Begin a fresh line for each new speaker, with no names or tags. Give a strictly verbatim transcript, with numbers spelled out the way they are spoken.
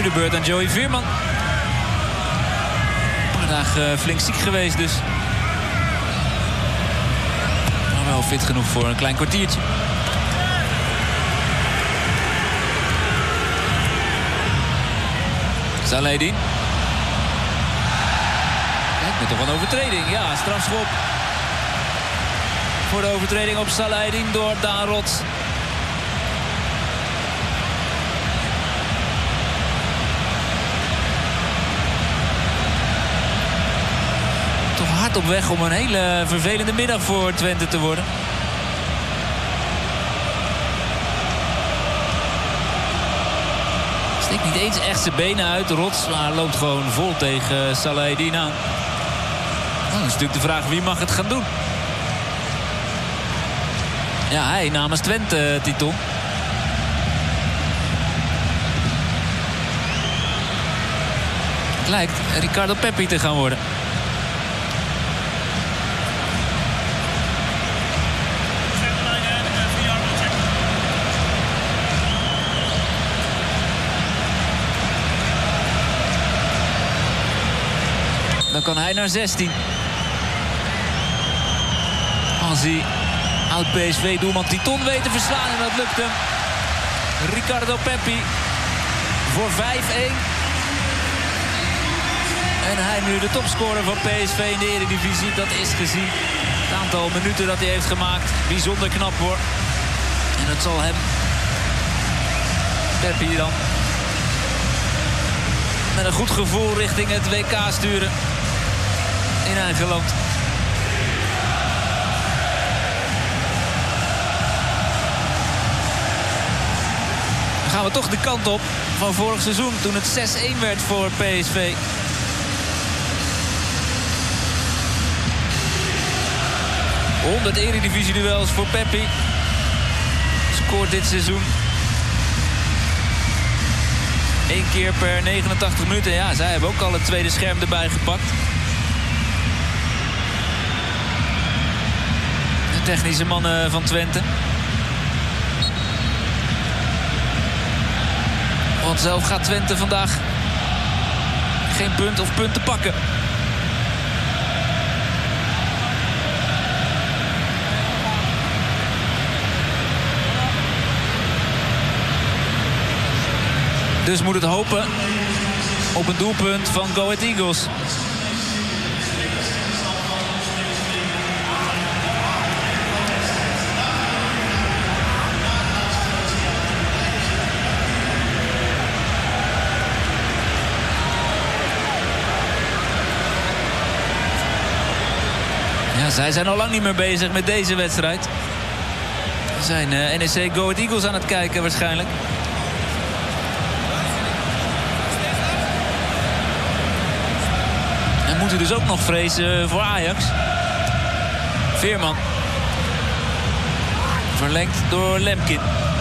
Nu de beurt aan Joey Veerman. Een paar dagen uh, flink ziek geweest dus. Maar wel fit genoeg voor een klein kwartiertje. Saladin. Lijkt me toch een overtreding. Ja, strafschop. Voor de overtreding op Saladin door Daan Rots. Toch hard op weg om een hele vervelende middag voor Twente te worden. Steekt niet eens echt zijn benen uit. Rots, maar loopt gewoon vol tegen Saladin aan. Dan is natuurlijk de vraag wie mag het gaan doen. Ja, hij namens Twente, Titon. Het lijkt Ricardo Pepi te gaan worden. Dan kan hij naar zestien. Als hij oud-P S V-doelman Titon weet te verslaan en dat lukt hem. Ricardo Pepi voor vijf-één. En hij nu de topscorer van P S V in de Eredivisie. Dat is gezien. Het aantal minuten dat hij heeft gemaakt. Bijzonder knap hoor. En dat zal hem, Pepi dan, met een goed gevoel richting het W K sturen. In eigen land. Dan gaan we toch de kant op van vorig seizoen. Toen het zes-één werd voor P S V. honderd Eredivisie-duels voor Pepi. Scoort dit seizoen Eén keer per negenentachtig minuten. Ja, zij hebben ook al het tweede scherm erbij gepakt. De technische mannen van Twente. Want zelf gaat Twente vandaag geen punt of punten pakken. Dus moet het hopen op een doelpunt van Go Ahead Eagles. Ja, zij zijn al lang niet meer bezig met deze wedstrijd. Ze zijn uh, N E C Go Ahead Eagles aan het kijken waarschijnlijk. En moeten dus ook nog vrezen voor Ajax. Veerman. Verlengd door Lemkin.